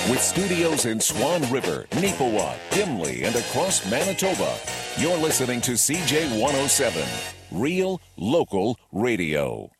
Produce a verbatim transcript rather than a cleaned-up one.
With studios in Swan River, Neepawa, Dimley, and across Manitoba, you're listening to C J one oh seven, Real Local Radio.